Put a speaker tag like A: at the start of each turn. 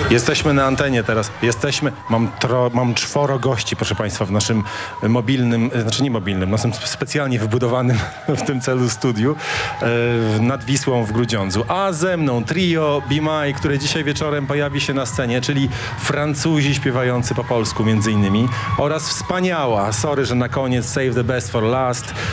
A: Jesteśmy na antenie teraz. Mam 4 gości, proszę Państwa, w naszym mobilnym, znaczy nie mobilnym, naszym specjalnie wybudowanym w tym celu studiu nad Wisłą w Grudziądzu. A ze mną trio Be My, które dzisiaj wieczorem pojawi się na scenie, czyli Francuzi śpiewający po polsku między innymi, oraz wspaniała, sorry, że na koniec, Save the Best for Last,